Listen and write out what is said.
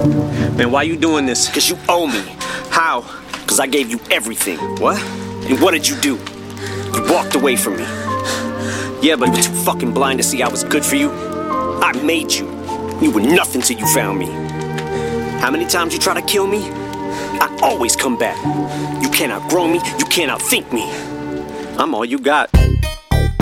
Man, why you doing this? Cause you owe me. How? Cause I gave you everything. What? And what did you do? You walked away from me. Yeah, but You were too fucking blind to see I was good for you. I made you. You were nothing till you found me. How many times you try to kill me? I always come back. You cannot grow me, you cannot think me. I'm all you got.